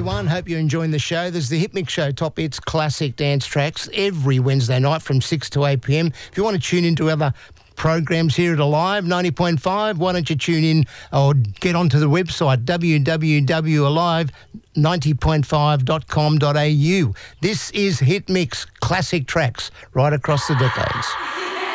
everyone. Hope you're enjoying the show. There's the Hit Mix Show, Top Hits Classic Dance Tracks, every Wednesday night from 6 to 8 p.m. If you want to tune into other programs here at Alive 90.5, why don't you tune in or get onto the website www.alive90.5.com.au. This is Hit Mix Classic Tracks right across the decades.